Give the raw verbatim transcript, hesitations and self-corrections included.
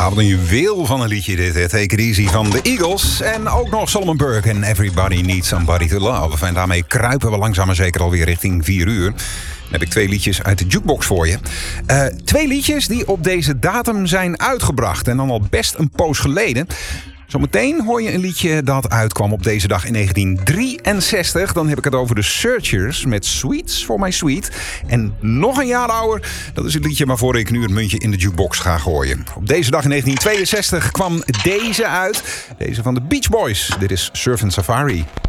Ja, wat een juweel van een liedje dit. Hè. Take It Easy van de Eagles. En ook nog Solomon Burke en Everybody Needs Somebody to Love. En daarmee kruipen we langzaam maar zeker alweer richting vier uur. Dan heb ik twee liedjes uit de jukebox voor je. Uh, twee liedjes die op deze datum zijn uitgebracht. En dan al best een poos geleden. Zometeen hoor je een liedje dat uitkwam op deze dag in negentien drieënzestig. Dan heb ik het over de Searchers met Sweets for My Sweet. En nog een jaar ouder, dat is het liedje waarvoor ik nu het muntje in de jukebox ga gooien. Op deze dag in negentien tweeënzestig kwam deze uit. Deze van de Beach Boys. Dit is Surfing Safari.